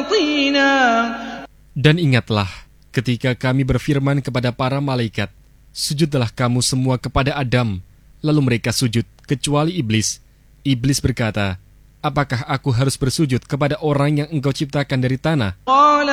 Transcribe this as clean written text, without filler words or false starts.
طِينًا. Dan ingatlah ketika kami berfirman kepada para malaikat, sujudlah kamu semua kepada Adam. Lalu mereka sujud, kecuali iblis. Iblis berkata, apakah aku harus bersujud kepada orang yang engkau ciptakan dari tanah? قال